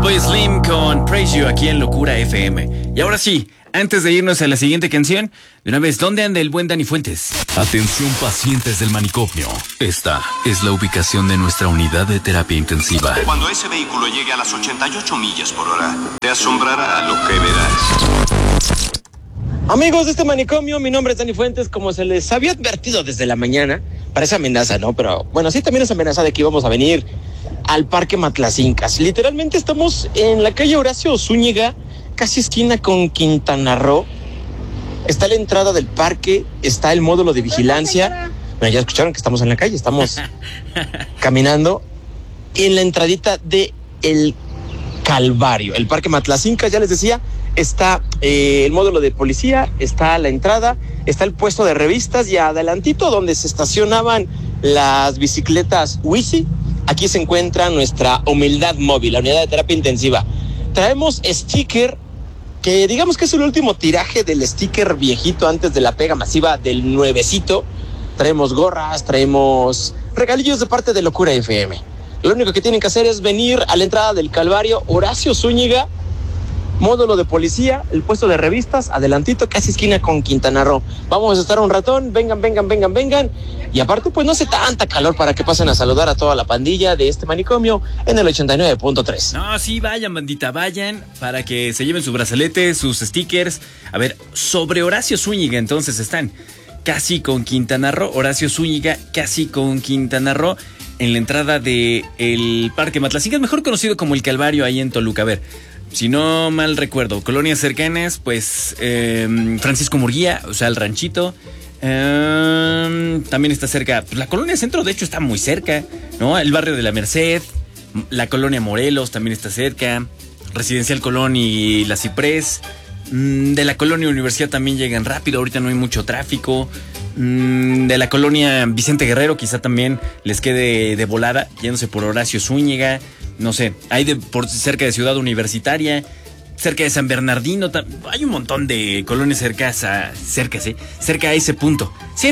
Fatboy Slim con Praise You aquí en Locura FM. Y ahora sí, antes de irnos a la siguiente canción, de una vez, ¿dónde anda el buen Dani Fuentes? Atención pacientes del manicomio. Esta es la ubicación de nuestra unidad de terapia intensiva. Cuando ese vehículo llegue a las 88 millas por hora, te asombrará lo que verás. Amigos de este manicomio, mi nombre es Dani Fuentes. Como se les había advertido desde la mañana, parece amenaza, ¿no? Pero bueno, sí, también es amenaza de que íbamos a venir al Parque Matlacincas. Literalmente estamos en la calle Horacio Zúñiga, casi esquina con Quintana Roo. Está la entrada del parque, está el módulo de vigilancia. Bueno, ya escucharon que estamos en la calle, estamos caminando en la entradita de El Calvario. El Parque Matlacincas, ya les decía, está el módulo de policía, está la entrada, está el puesto de revistas y adelantito donde se estacionaban las bicicletas Wizy. Aquí se encuentra nuestra humildad móvil, la unidad de terapia intensiva. Traemos sticker, que digamos que es el último tiraje del sticker viejito antes de la pega masiva del nuevecito. Traemos gorras, traemos regalillos de parte de Locura FM. Lo único que tienen que hacer es venir a la entrada del Calvario, Horacio Zúñiga, módulo de policía, el puesto de revistas, adelantito, casi esquina con Quintana Roo. Vamos a estar un ratón, vengan. Y aparte, pues no hace tanta calor para que pasen a saludar a toda la pandilla de este manicomio en el 89.3. No, sí, vayan, bandita, vayan para que se lleven su brazalete, sus stickers. A ver, sobre Horacio Zúñiga, entonces están casi con Quintana Roo, Horacio Zúñiga, casi con Quintana Roo, en la entrada del Parque Matlacincas, mejor conocido como El Calvario, ahí en Toluca. A ver, si no mal recuerdo, colonias cercanas, pues Francisco Murguía, o sea, el ranchito. También está cerca, pues la colonia Centro, de hecho, está muy cerca, ¿no? El barrio de la Merced, la colonia Morelos también está cerca, Residencial Colón y La Ciprés. De la colonia Universidad también llegan rápido, ahorita no hay mucho tráfico. De la colonia Vicente Guerrero quizá también les quede de volada, yéndose por Horacio Zúñiga. No sé, hay por cerca de Ciudad Universitaria, cerca de San Bernardino, hay un montón de colonias cerca a ese punto.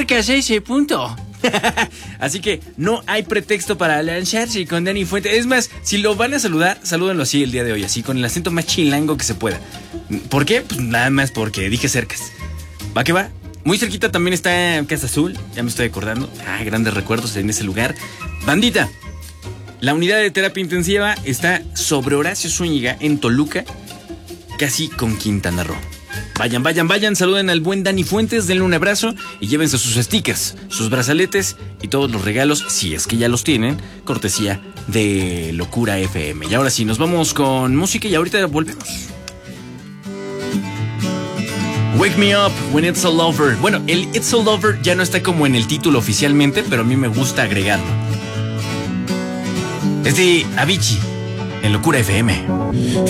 Así que no hay pretexto para lancharse con Dani Fuentes. Es más, si lo van a saludar, salúdenlo así el día de hoy, así con el acento más chilango que se pueda. ¿Por qué? Pues nada más porque dije cercas. Va que va. Muy cerquita también está Casa Azul, ya me estoy acordando. Grandes recuerdos en ese lugar. Bandita, la unidad de terapia intensiva está sobre Horacio Zúñiga en Toluca, casi con Quintana Roo. Vayan, saluden al buen Dani Fuentes, denle un abrazo y llévense sus stickers, sus brazaletes y todos los regalos, si es que ya los tienen, cortesía de Locura FM. Y ahora sí, nos vamos con música y ahorita volvemos. Wake Me Up When It's All Over. Bueno, el It's All Over ya no está como en el título oficialmente, pero a mí me gusta agregarlo. Es de Avicii en Locura FM.